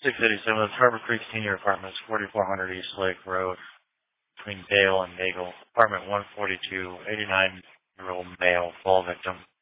687 Harbor Creek Senior Apartments, 4400 East Lake Road, between Dale and Nagel. Apartment 142, 89-year-old male, fall victim.